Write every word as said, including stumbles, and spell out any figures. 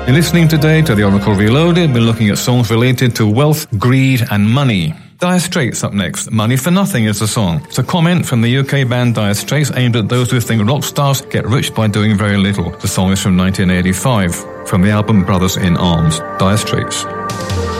You're listening today to The Oracle Reloaded. We're looking at songs related to wealth, greed, and money. Dire Straits up next. Money for Nothing is the song. It's a comment from the U K band Dire Straits aimed at those who think rock stars get rich by doing very little. The song is from nineteen eighty-five, from the album Brothers in Arms. Dire Straits.